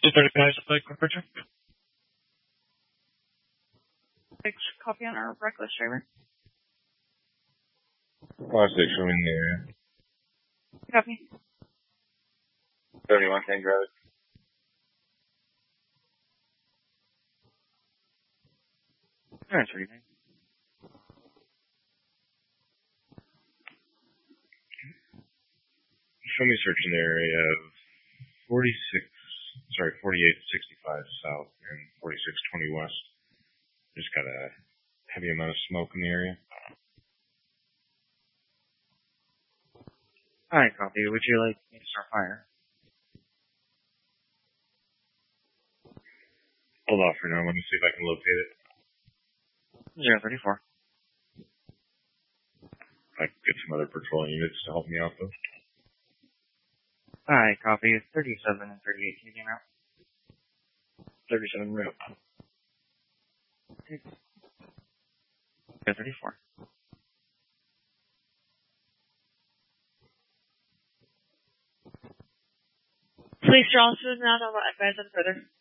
39 supply temperature. Copy on our reckless driver. 5-6, I'm in the area. Copy. 31, can drive it. Alright, 39. Show me search in the area of 4865 south and 4620 west. Just got a heavy amount of smoke in the area. Alright, copy. Would you like me to start fire? Hold off for now. Let me see if I can locate it. 034. I can get some other patrol units to help me out, though. Alright, copy. 37 and 38 can you out? 37 route. 034. Police are also not advised on further.